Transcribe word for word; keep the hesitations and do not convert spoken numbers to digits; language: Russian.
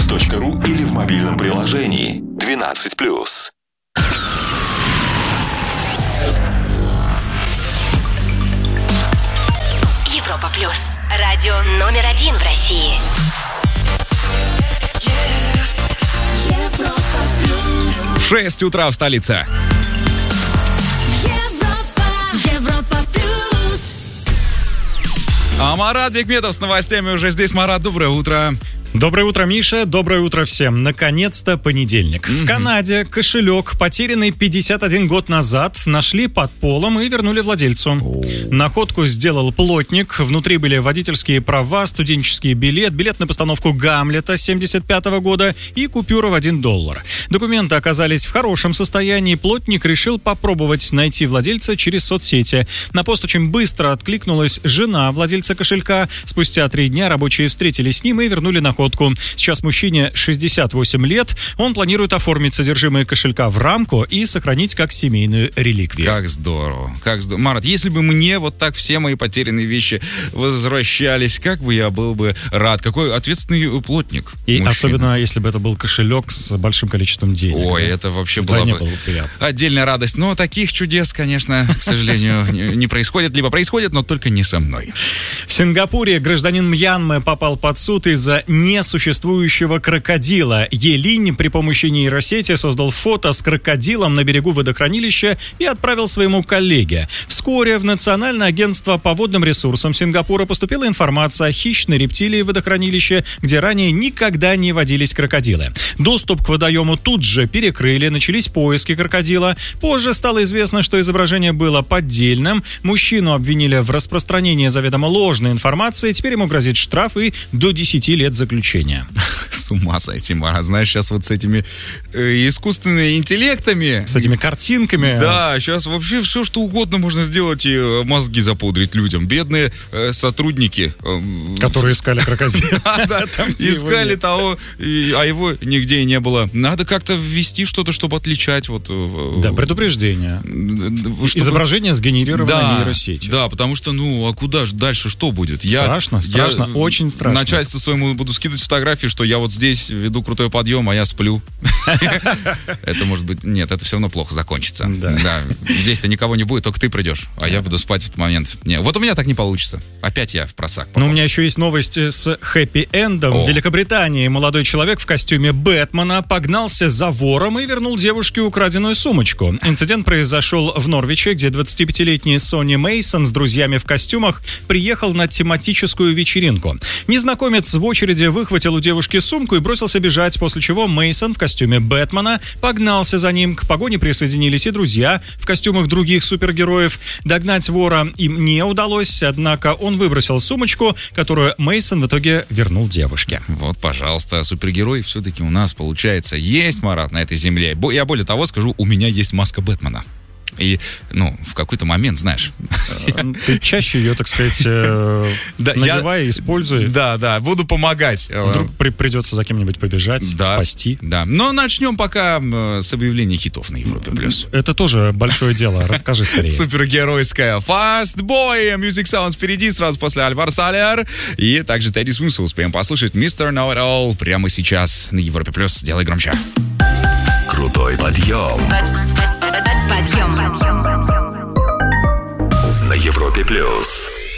точка ру или в мобильном приложении двенадцать плюс. Европа плюс. Радио номер один в России. Европа плюс. шесть утра в столице. Европа, Европа плюс. А Марат Бекметов с новостями уже здесь. Марат, доброе утро. Доброе утро, Миша. Доброе утро всем. Наконец-то понедельник. Mm-hmm. В Канаде кошелек, потерянный пятьдесят один год назад, нашли под полом и вернули владельцу. Oh. Находку сделал плотник. Внутри были водительские права, студенческий билет, билет на постановку «Гамлета» семьдесят пятого года и купюра в один доллар. Документы оказались в хорошем состоянии. Плотник решил попробовать найти владельца через соцсети. На пост очень быстро откликнулась жена владельца кошелька. Спустя три дня рабочие встретились с ним и вернули находку. Сейчас мужчине шестьдесят восемь лет. Он планирует оформить содержимое кошелька в рамку и сохранить как семейную реликвию. Как здорово. Как здорово. Марат, если бы мне вот так все мои потерянные вещи возвращались, как бы я был бы рад. Какой ответственный плотник. И мужчина. Особенно, если бы это был кошелек с большим количеством денег. Ой, да? это вообще была бы было приятно. Отдельная радость. Но таких чудес, конечно, к сожалению, не происходит. Либо происходит, но только не со мной. В Сингапуре гражданин Мьянмы попал под суд из-за несуществующего крокодила. Елинь при помощи нейросети создал фото с крокодилом на берегу водохранилища и отправил своему коллеге. Вскоре в Национальное агентство по водным ресурсам Сингапура поступила информация о хищной рептилии в водохранилище, где ранее никогда не водились крокодилы. Доступ к водоему тут же перекрыли, начались поиски крокодила. Позже стало известно, что изображение было поддельным. Мужчину обвинили в распространении заведомо ложной информации. Теперь ему грозит штраф и до десяти лет заключения. С ума сойти, Марат. Знаешь, сейчас вот с этими э, искусственными интеллектами... С этими картинками. Да, сейчас вообще все, что угодно можно сделать и мозги запудрить людям. Бедные э, сотрудники. Э, Которые искали крокодила. Искали того, а его нигде и не было. Надо как-то ввести что-то, чтобы отличать. Да, предупреждение. Изображение сгенерировано нейросетью. Да, потому что, ну, а куда же дальше, что будет? Страшно, страшно, очень страшно. Начальству своему буду скидывать фотографии, что я вот здесь веду крутой подъем, а я сплю. Это может быть... Нет, это все равно плохо закончится. Да. Здесь-то никого не будет, только ты придешь, а я буду спать в этот момент. Не, вот у меня так не получится. Опять я в просак попал. Но у меня еще есть новости с хэппи-эндом. В Великобритании молодой человек в костюме Бэтмена погнался за вором и вернул девушке украденную сумочку. Инцидент произошел в Норвиче, где двадцатипятилетний Сонни Мейсон с друзьями в костюмах приехал на тематическую вечеринку. Незнакомец в очереди выхватил у девушки сумку и бросился бежать, после чего Мейсон в костюме Бэтмена погнался за ним. К погоне присоединились и друзья в костюмах других супергероев. Догнать вора им не удалось, однако он выбросил сумочку, которую Мейсон в итоге вернул девушке. Вот, пожалуйста, супергерой все-таки у нас, получается, есть, Марат, на этой земле. Я более того скажу, у меня есть маска Бэтмена. И, ну, в какой-то момент, знаешь... Ты чаще ее, так сказать, надевай, используй. Да, да, буду помогать. Вдруг придется за кем-нибудь побежать, спасти. Да, но начнем пока с объявления хитов на Европе+. Это тоже большое дело, расскажи скорее. Супергеройская Fast Boy, Music Sounds впереди, сразу после Альвар Салер. И также Тедди Смысл успеем послушать мистер Know It All прямо сейчас на Европе+. Сделай громче. Крутой подъем. Подъем. На Европе плюс.